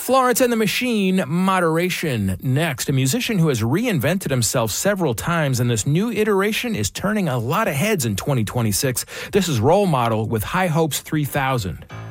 Florence and the Machine, Moderation. Next, a musician who has reinvented himself several times, and this new iteration is turning a lot of heads in 2026. This is Role Model with High Hopes 3000.